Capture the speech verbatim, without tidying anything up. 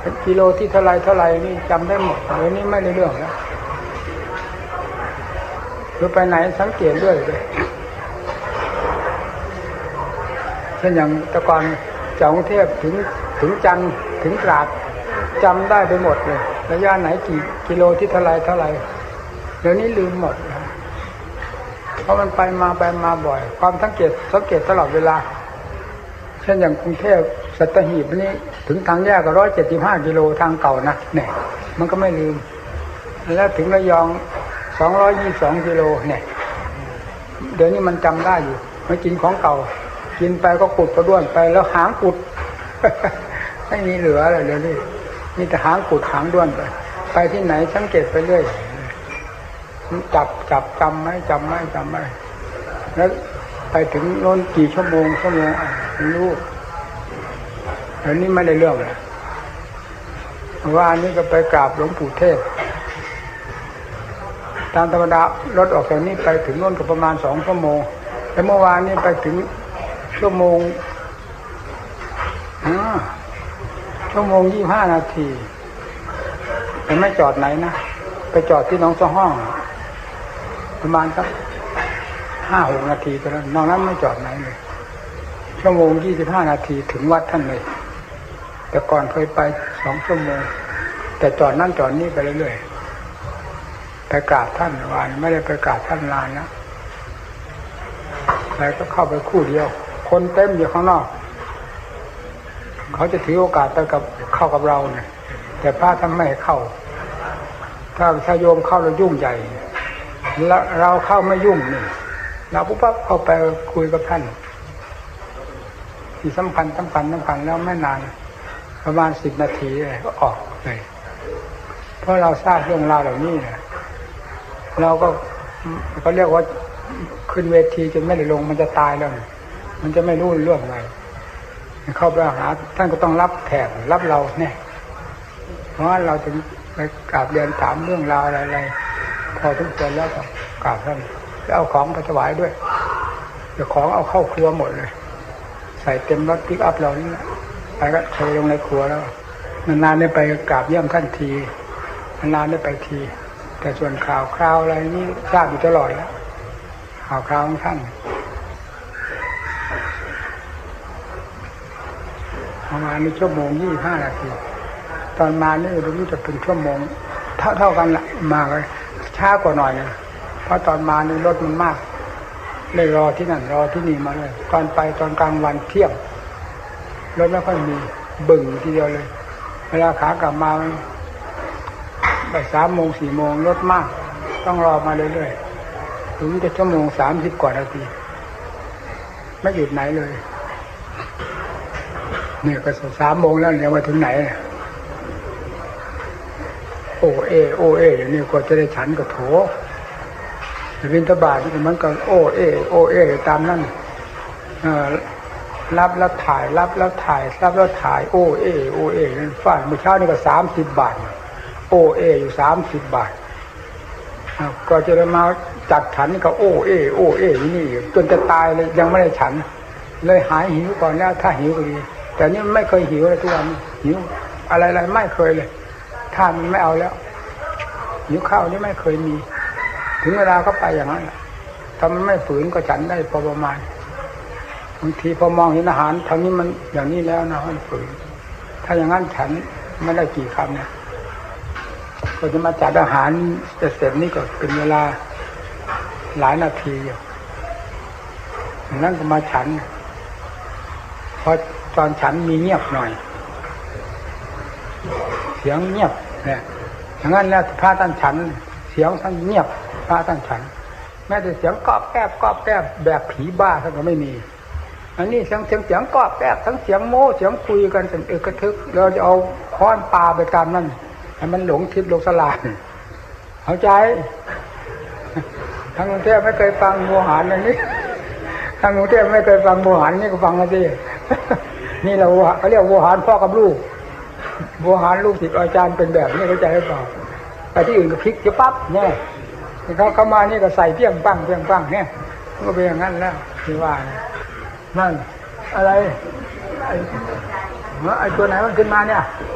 กิโลที่เท่าไรเท่าไรนี่จำได้หมดเดี๋ยวนี้ไม่ได้เรื่องแล้วหรือไปไหนสังเกตด้วยเลยเช่นอย่างตะกอนจากกรุงเทพถึงถึงจันทร์ถึงตราดจำได้ไปหมดเลยระยะไหนกี่กิโลที่เท่าไรเท่าไรเดี๋ยวนี้ลืมหมดเพราะมันไปมาไปมาบ่อยความสังเกตสังเกตตลอดเวลาเช่นอย่างกรุงเทพสัตหีบนี่ถึงทางแยกก็ร้อยเจ็ดสิบห้ากิโลทางเก่านะเนี่ยมันก็ไม่ลืมแล้วถึงระยองสองร้อยยี่สิบสองกิโลเนี่ยเดี๋ยวนี้มันจำได้อยู่ไม่กินของเก่ากินไปก็กุดกระด้วนไปแล้วหางกุด ไม่มีเหลืออะไรเดี๋ยวนี้มีแต่หางกุดหางด้วนไปไปที่ไหนสังเกตไปเรื่อยจับจับจำไหมจำไหมจำไหมแล้วไปถึงโน่นกี่ชั่วโมงชั่วโมงรู้เดี๋ยวนี้ไม่ได้เรื่องเลยว่านี้ก็ไปกราบหลวงปู่เทศตามธรรมดารถออกจากนี้ไปถึงโน่นก็ประมาณสองชั่วโมงแต่เมื่อวานนี้ไปถึงชั่วโมงชั่วโมงยี่สิบห้านาทีแต่ไม่จอดไหนนะไปจอดที่หนองสะห้องประมาณสักห้าหกนาทีแต่นอกนั้นไม่จอดไหนเลยชั่วโมงยี่สิบห้านาทีถึงวัดท่านเลยแต่ก่อนเคยไปสองชั่วโมงแต่จอดนั่นจอดนี่ไปเรื่อยๆไปกราบท่านวันไม่ได้ไปกราบท่านนานนะแล้วก็เข้าไปคู่เดียวคนเต็มอยู่ข้างนอกเขาจะถือโอกาสไปกับเข้ากับเราเนี่ยแต่พระท่านไม่ให้เข้าถ้าถ้าโยมเข้าแล้วยุ่งใหญ่แล้วเราเข้าไม่ยุ่งนี่เราปุ๊บปั๊บเข้าไปคุยกับท่านที่สำคัญสำคัญสำคัญแล้วไม่นานประมาณสิบนาทีเลยก็ออกเลยเพราะเราทราบเรื่องราวเหล่านี้เนี่ยเราก็เขาเรียกว่าขึ้นเวทีจนไม่ได้ลงมันจะตายแล้วมันจะไม่รู้เรื่องอะไรเข้าไปหาท่านก็ต้องรับแขกรับเราเนี่ยเพราะว่าเราถึงไปกราบเรียนถามเรื่องราวอะไรๆพอทุกคนแล้วก็กราบท่านแล้วเอาของไปถวายด้วยเดี๋ยวของเอาเข้าครัวหมดเลยใส่เต็มรถปิกอัพเรานี่ไปก็เทลงในครัวแล้วนานๆได้ไปกราบเยี่ยมท่านทีนานๆได้ไปทีแต่ส่วนข่าวคราวอะไรนี่ทราบอยู่ตลอดแล้วข่าวคราวของท่านประมาณในชั่วโมงยี่สิบห้านาทีตอนมานี่รู้จะเป็นชั่วโมงเท่าเท่ากันละมาเลยช้ากว่าหน่อยนะเพราะตอนมานี่รถมันมากเลยรอที่นั่นรอที่นี่มาเลยตอนไปตอนกลางวันเที่ยงรถไม่ค่อยมีบึ่งทีเดียวเลยเวลาขากลับมาบ่ายสามโมงสี่โมงรถมากต้องรอมาเรื่อยๆถึงจะชั่วโมงสามสิบกว่านาทีไม่หยุดไหนเลยเนี่ยก็สามโมงแล้วเนี่ยมาถึงไหนโอเอโอเออย่างนี้ก็จะได้ฉันกับโถวินทบาทมันก็โอเอโอเอตามนั่นรับแล้วถ่ายรับแล้วถ่ายรับแล้วถ่ายโอเอโอเอนั่นฟาดเมื่อเช้านี่ก็สามสิบบาทโอเออยู่สามสิบบาทก็จะได้มาจัดฉันก็โอเอโอเอนี่จนจะตายเลยยังไม่ได้ฉันเลยหายหิวก่อนแล้วถ้าหิวก็ดีแต่นี่ไม่เคยหิวเลยทุกวันหิวอะไรๆไม่เคยเลยท่านไม่เอาแล้วหิวข้าวนี่ไม่เคยมีถึงเวลาก็ไปอย่างนั้นถ้ามันไม่ฝืนก็ฉันได้พอประมาณบางทีพอมองเห็นอาหารทางนี้มันอย่างนี้แล้วนะมันฝืนถ้าอย่างนั้นฉันไม่ได้กี่คำเนี่ยก็จะมาจัดอาหารจะเสร็จนี่ก็เป็นเวลาหลายนาทีอยู่นั่นก็มาฉันพอตอนฉันมีเงียบหน่อยเสียงเงียบเนี่ยอย่างนั้นแล้วพระท่านฉันเสียงท่านเงียบพระท่านฉันแม้แต่เสียงกอบแกบกอบแกบแบบผีบ้าท่านก็ไม่มีอันนี้เสียงเสียงเสียงกอบแกบทั้งเสียงโม้เสียงคุยกันเป็นเอกทึกเราจะเอาค้อนปาไปตามนั่นให้มันหลงทิศหลงสลายเข้าใจทางกรุงเทพไม่เคยฟังโมหารอย่างนี้ทางกรุงเทพไม่เคยฟังโมหารนี่ก็ฟังมาสินี่เราเขาเรียกโมหารพ่อกับลูกโมหารลูกศิษย์อาจารย์เป็นแบบนี้เข้าใจหรือเปล่าแต่ที่อื่นก็พลิกจะปั๊บเนี่ยเขาเข้ามานี่ก็ใส่เพี้ยงปั้งเพี้ยงปั้งเนี่ยก็เป็นอย่างนั้นแล้วที่ว่านั่นอะไรไอ้ตัวไหนมันขึ้นมาเนี่ย